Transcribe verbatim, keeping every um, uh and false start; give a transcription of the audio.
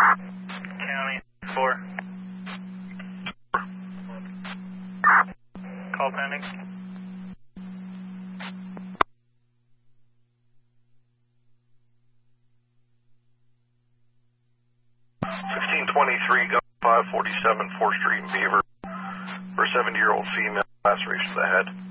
County four. Call pending. sixteen twenty-three, gun five forty-seven, fourth Street in Beaver, for a seventy-year-old female, laceration of the head.